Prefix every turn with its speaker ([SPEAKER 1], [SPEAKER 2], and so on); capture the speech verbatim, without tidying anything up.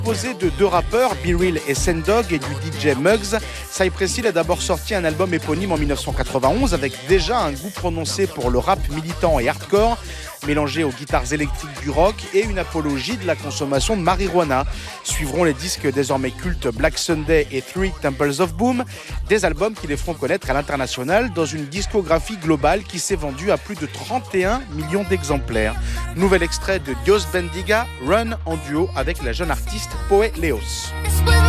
[SPEAKER 1] composé de deux rappeurs, B-Real et Sendog, et du D J Muggs. Cypress Hill a d'abord sorti un album éponyme en mille neuf cent quatre-vingt-onze avec déjà un goût prononcé pour le rap militant et hardcore, mélangé aux guitares électriques du rock et une apologie de la consommation de marijuana. Suivront les disques désormais cultes Black Sunday et Three Temples of Boom, des albums qui les feront connaître à l'international dans une discographie globale qui s'est vendue à plus de trente et un millions d'exemplaires. Nouvel extrait de Dios Bendiga, Run en duo avec la jeune artiste Poe Leos.